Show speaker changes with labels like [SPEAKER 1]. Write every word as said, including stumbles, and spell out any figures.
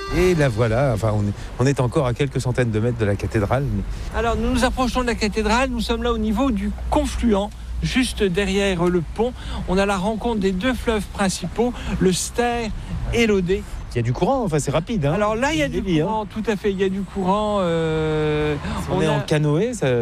[SPEAKER 1] Et la voilà, enfin, on est, on est encore à quelques centaines de mètres de la cathédrale. Mais...
[SPEAKER 2] Alors, nous nous approchons de la cathédrale. Nous sommes là au niveau du confluent, juste derrière le pont. On a la rencontre des deux fleuves principaux, le Ster et l'Oder.
[SPEAKER 1] Il y a du courant, enfin c'est rapide. Hein.
[SPEAKER 2] Alors là, il y a du
[SPEAKER 1] Délit,
[SPEAKER 2] courant,
[SPEAKER 1] hein.
[SPEAKER 2] tout à fait. Il y a du courant. Euh,
[SPEAKER 1] on, on est a... en canoë, ça...